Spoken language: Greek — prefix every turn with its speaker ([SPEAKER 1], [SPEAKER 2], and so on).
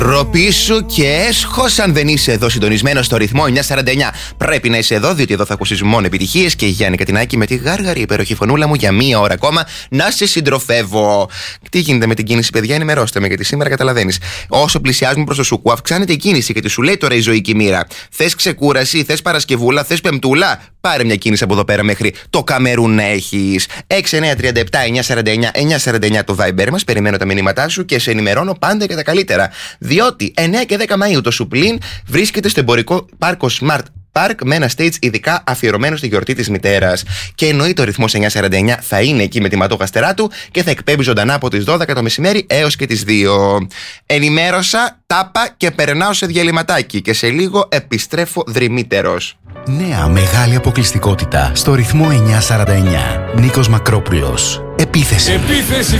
[SPEAKER 1] Ροπίσου και έσχος, αν δεν είσαι εδώ συντονισμένος στο ρυθμό 949. Πρέπει να είσαι εδώ, διότι εδώ θα ακούσεις μόνο επιτυχίες και Γιάννη Κατινάκη με τη γάργαρη υπέροχη φωνούλα μου για μία ώρα ακόμα να σε συντροφεύω. Τι γίνεται με την κίνηση, παιδιά, ενημερώστε με, γιατί σήμερα καταλαβαίνεις. Όσο πλησιάζουμε προς το Σουκού, αυξάνεται η κίνηση και τι σου λέει τώρα η ζωική μοίρα. Θες ξεκούραση, θες Παρασκευούλα, θες Πεμπτούλα. Πάρε μια κίνηση από εδώ πέρα μέχρι το Καμερούν να έχεις. 6937-949-949 το Viber μας. Περιμένω τα μηνύματά σου και σε ενημερώνω πάντα για τα καλύτερα. Διότι 9 και 10 Μαΐου το Σουπλίν βρίσκεται στο εμπορικό πάρκο Smart Park με ένα stage ειδικά αφιερωμένο στη γιορτή της μητέρας. Και εννοείται ο ρυθμός 949 θα είναι εκεί με τη ματόγαστερά του και θα εκπέμπει ζωντανά από τις 12 το μεσημέρι έως και τις 2. Ενημέρωσα, τάπα και περνάω σε διαλυματάκι και σε λίγο επιστρέφω δρυμύτερος.
[SPEAKER 2] Νέα μεγάλη αποκλειστικότητα στο ρυθμό 949. Νίκος Μακρόπουλος. Επίθεση.
[SPEAKER 3] Επίθεση